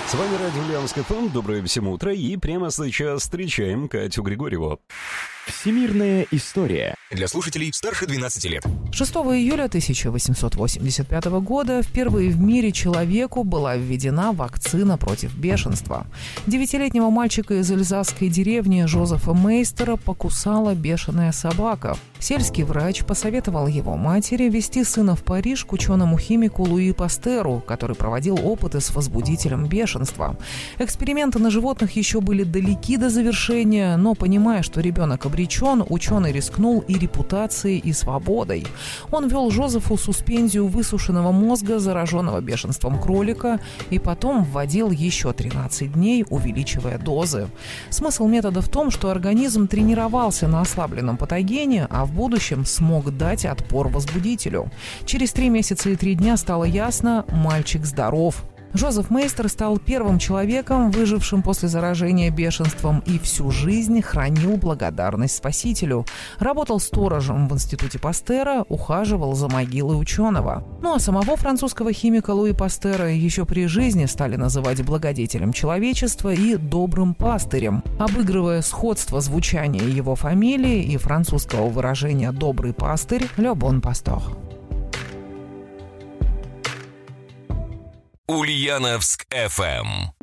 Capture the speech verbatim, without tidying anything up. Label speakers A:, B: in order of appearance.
A: С вами Радио Ульяновск эф эм. Доброе всем утро. И прямо сейчас встречаем Катю Григорьеву.
B: Всемирная история.
C: Для слушателей старше двенадцати лет.
D: шестого июля тысяча восемьсот восемьдесят пятого года впервые в мире человеку была введена вакцина против бешенства. Девятилетнего мальчика из эльзасской деревни Жозефа Мейстера покусала бешеная собака. Сельский врач посоветовал его матери везти сына в Париж к ученому-химику Луи Пастеру, который проводил опыты с возбудителем бешенства. Эксперименты на животных еще были далеки до завершения, но, понимая, что ребенок обречен, ученый рискнул и репутацией, и свободой. Он ввел Жозефу суспензию высушенного мозга, зараженного бешенством кролика, и потом вводил еще тринадцать дней, увеличивая дозы. Смысл метода в том, что организм тренировался на ослабленном патогене, а в будущем смог дать отпор возбудителю. Через три месяца и три дня стало ясно – мальчик здоров. Жозеф Мейстер стал первым человеком, выжившим после заражения бешенством, и всю жизнь хранил благодарность Спасителю. Работал сторожем в институте Пастера, ухаживал за могилой ученого. Ну а самого французского химика Луи Пастера еще при жизни стали называть благодетелем человечества и добрым пастырем, обыгрывая сходство звучания его фамилии и французского выражения «добрый пастырь» «le bon pasteur».
C: Ульяновск эф эм.